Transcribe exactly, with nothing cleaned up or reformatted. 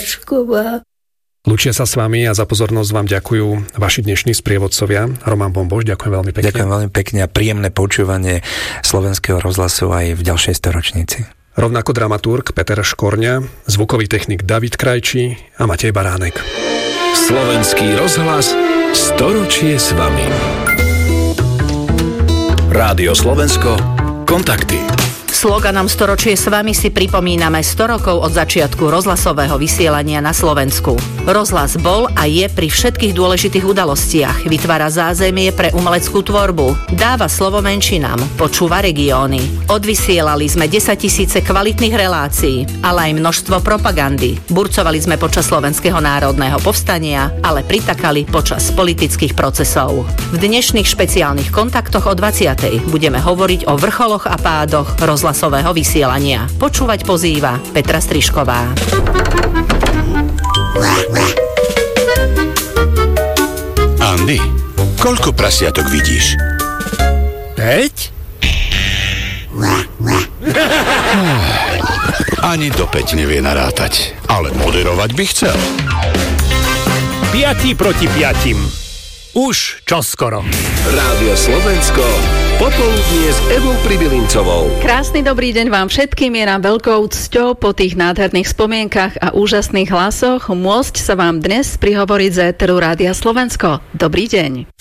Hašková. Lúčia sa s vami a za pozornosť vám ďakujú vaši dnešní sprievodcovia. Roman Bomboš, ďakujem veľmi pekne. Ďakujem veľmi pekne a príjemné počúvanie Slovenského rozhlasu aj v ďalšej storočnici. Rovnako dramaturg Peter Škorňa, zvukový technik David Krajčí a Matej Baránek. Slovenský rozhlas storočie s vami. Rádio Slovensko, kontakty. Sloganom Storočie s vami si pripomíname sto rokov od začiatku rozhlasového vysielania na Slovensku. Rozhlas bol a je pri všetkých dôležitých udalostiach, vytvára zázemie pre umeleckú tvorbu, dáva slovo menšinám, počúva regióny. Odvysielali sme desaťtisíce kvalitných relácií, ale aj množstvo propagandy. Burcovali sme počas Slovenského národného povstania, ale pritakali počas politických procesov. V dnešných špeciálnych kontaktoch o dvadsiatej budeme hovoriť o vrcholoch a pádoch rozhlasového hlasového vysielania. Počúvať pozýva Petra Strišková. Andy, koľko prasiatok vidíš? Päť? Ani do päť nevie narátať, ale moderovať by chcel. Piatí proti piatim. Už čoskoro. Rádio Slovensko, popoludnie s Evou Pribilincovou. Krásny dobrý deň vám všetkým, je nám veľkou cťou po tých nádherných spomienkach a úžasných hlasoch môcť sa vám dnes prihovoriť z éteru Rádia Slovensko. Dobrý deň.